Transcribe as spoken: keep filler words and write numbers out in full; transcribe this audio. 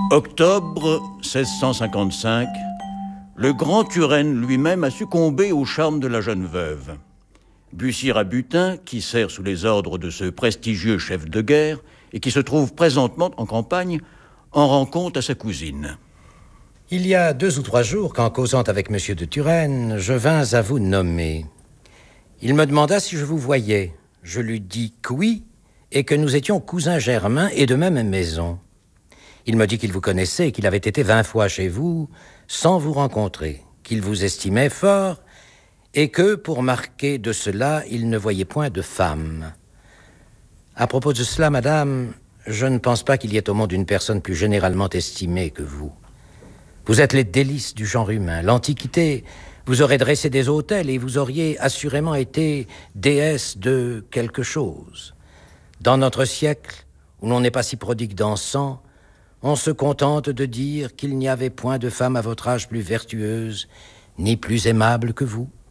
Octobre seize cent cinquante-cinq, le grand Turenne lui-même a succombé au charme de la jeune veuve. Bussy-Rabutin, qui sert sous les ordres de ce prestigieux chef de guerre et qui se trouve présentement en campagne, en rend compte à sa cousine. Il y a deux ou trois jours, qu'en causant avec Monsieur de Turenne, je vins à vous nommer. Il me demanda si je vous voyais. Je lui dis que oui, et que nous étions cousins germains et de même maison. Il me dit qu'il vous connaissait et qu'il avait été vingt fois chez vous sans vous rencontrer, qu'il vous estimait fort et que, pour marquer de cela, il ne voyait point de femme. À propos de cela, madame, je ne pense pas qu'il y ait au monde une personne plus généralement estimée que vous. Vous êtes les délices du genre humain. L'Antiquité vous aurait dressé des autels et vous auriez assurément été déesse de quelque chose. Dans notre siècle, où l'on n'est pas si prodigue d'encens, on se contente de dire qu'il n'y avait point de femme à votre âge plus vertueuse ni plus aimable que vous.